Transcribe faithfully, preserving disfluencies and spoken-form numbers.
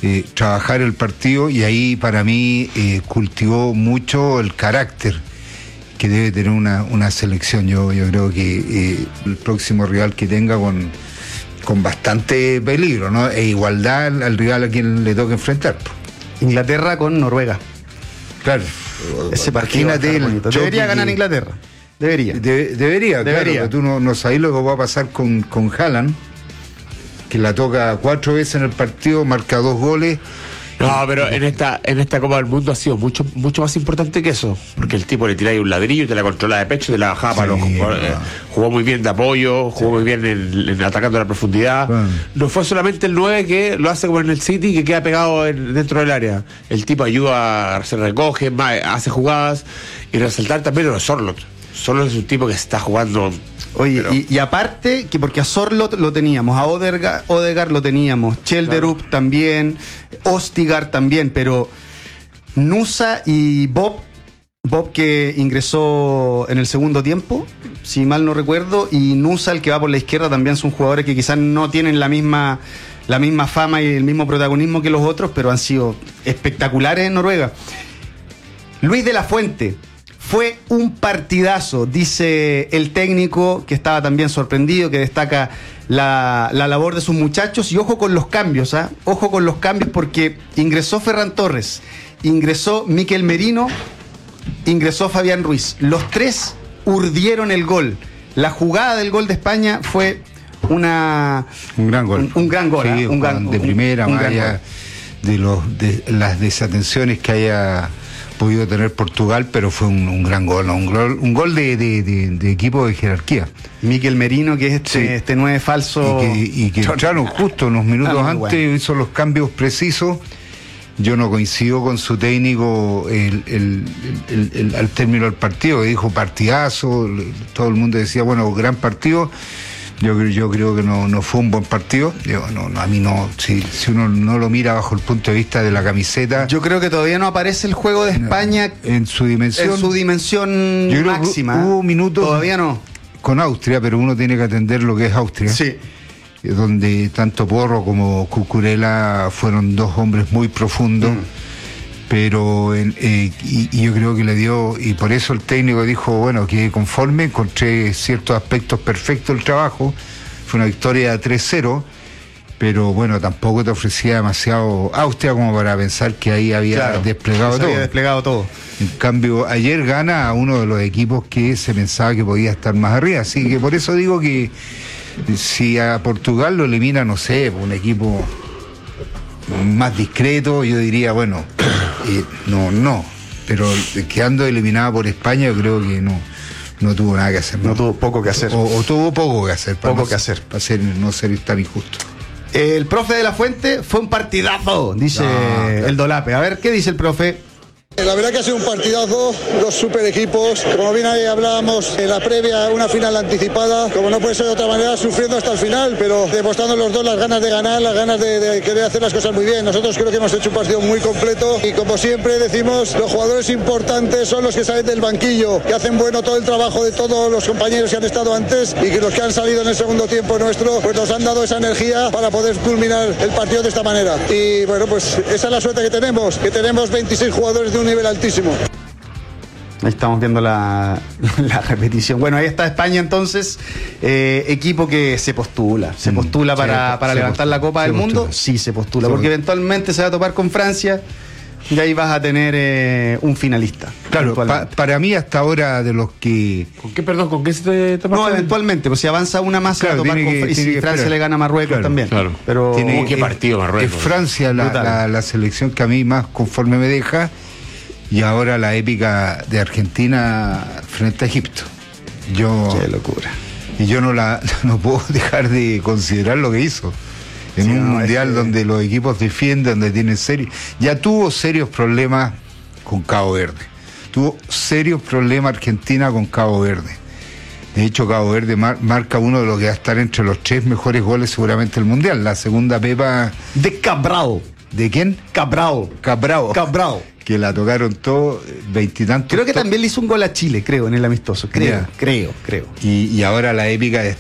eh, trabajar el partido, y ahí para mí eh, cultivó mucho el carácter que debe tener una, una selección. Yo, yo creo que eh, el próximo rival que tenga con, con bastante peligro, ¿no? E igualdad al, al rival a quien le toca enfrentar. Inglaterra con Noruega. Claro. Ese partido debería ganar que, Inglaterra. Debería. De, debería, debería. Claro, tú no, no sabés lo que va a pasar con, con Haaland, que la toca cuatro veces en el partido, marca dos goles. No, pero en esta en esta Copa del Mundo ha sido mucho mucho más importante que eso, porque el tipo le tira ahí un ladrillo y te la controla de pecho y te la bajaba, sí, para los jugadores. No. Jugó muy bien de apoyo, jugó sí. muy bien en, en atacando la profundidad. Bueno. No fue solamente el nueve que lo hace como en el City, que queda pegado en, dentro del área. El tipo ayuda, se recoge, hace jugadas, y resaltar también a los Sorloth. Sorloth es un tipo que está jugando. Oye, pero... y, y aparte, que porque a Sorloth lo teníamos, a Odegaard, Odegaard lo teníamos, Chelderup claro. también, Ostigar también, pero Nusa y Bob, Bob que ingresó en el segundo tiempo, si mal no recuerdo, y Nusa, el que va por la izquierda, también son jugadores que quizás no tienen la misma, la misma fama y el mismo protagonismo que los otros, pero han sido espectaculares en Noruega. Luis de la Fuente. Fue un partidazo, dice el técnico, que estaba también sorprendido, que destaca la, la labor de sus muchachos. Y ojo con los cambios, ¿ah? ¿eh? Ojo con los cambios, porque ingresó Ferran Torres, ingresó Mikel Merino, ingresó Fabián Ruiz. Los tres urdieron el gol. La jugada del gol de España fue una... Un gran gol. Un, un gran gol, sí, ¿eh? un gran, de primera, un, un más allá de, los, de las desatenciones que haya podido tener Portugal, pero fue un, un gran gol, ¿no? un gol, un gol de, de, de, de equipo de jerarquía. Mikel Merino, que es este, sí. este nueve falso. Y que, y que entraron justo unos minutos ah, antes, bueno. hizo los cambios precisos. Yo no coincido con su técnico el, el, el, el, el, al término del partido, que dijo partidazo, todo el mundo decía, bueno, gran partido. Yo, yo creo que no, no fue un buen partido. Yo, no, no, a mí no, si, si uno no lo mira bajo el punto de vista de la camiseta. Yo creo que todavía no aparece el juego de España en su dimensión. En su dimensión yo máxima. Hubo minutos todavía no. Con Austria, pero uno tiene que atender lo que es Austria. Sí. Donde tanto Porro como Cucurella fueron dos hombres muy profundos. Mm. Pero eh, y, y yo creo que le dio, y por eso el técnico dijo, bueno, que conforme, encontré ciertos aspectos perfectos del trabajo. Fue una victoria de tres cero, pero bueno, tampoco te ofrecía demasiado Austria como para pensar que ahí había claro, desplegado todo. Había desplegado todo. En cambio, ayer gana a uno de los equipos que se pensaba que podía estar más arriba, así que por eso digo que si a Portugal lo elimina, no sé, un equipo más discreto, yo diría, bueno, eh, no, no, pero quedando eliminada por España, yo creo que no, no tuvo nada que hacer. No, no tuvo poco que hacer. O, o tuvo poco que hacer. Poco no, que hacer. Para ser, no ser tan injusto. El profe de la Fuente fue un partidazo, dice no, claro. el Dolape. A ver, ¿qué dice el profe? La verdad que ha sido un partidazo, dos super equipos, como bien ahí hablábamos en la previa, una final anticipada, como no puede ser de otra manera, sufriendo hasta el final, pero demostrando los dos las ganas de ganar, las ganas de, de querer hacer las cosas muy bien. Nosotros creo que hemos hecho un partido muy completo y como siempre decimos, los jugadores importantes son los que salen del banquillo, que hacen bueno todo el trabajo de todos los compañeros que han estado antes y que los que han salido en el segundo tiempo nuestro, pues nos han dado esa energía para poder culminar el partido de esta manera. Y bueno, pues esa es la suerte que tenemos, que tenemos veintiséis jugadores de un nivel altísimo. Ahí estamos viendo la, la repetición. Bueno, ahí está España entonces, eh, equipo que se postula, se postula mm, para, se, para se levantar postula, la Copa del postula. Mundo, sí se postula, se porque postula. Eventualmente se va a topar con Francia y ahí vas a tener eh, un finalista. Claro, pa, para mí hasta ahora de los que... ¿Con qué, perdón, con qué se te topa? No, eventualmente, pues si avanza una más claro, se va a topar con que, y si Francia esperar. Le gana a Marruecos claro, también. Claro. Pero tiene, ¿qué partido Marruecos? Es Francia la, la, la selección que a mí más conforme me deja. Y ahora la épica de Argentina frente a Egipto. Yo, Qué locura. Y yo no la no puedo dejar de considerar lo que hizo. En sí, un no, mundial es que... donde los equipos defienden, donde tienen serios. Ya tuvo serios problemas con Cabo Verde. Tuvo serios problemas Argentina con Cabo Verde. De hecho, Cabo Verde mar, marca uno de los que va a estar entre los tres mejores goles seguramente del mundial. La segunda pepa. De Cabral. ¿De quién? Cabral. Cabral. Cabral. Que la tocaron todo, veintitantos. Creo que to- también le hizo un gol a Chile, creo, en el amistoso. Creo, yeah. creo, creo. Y, y ahora la épica de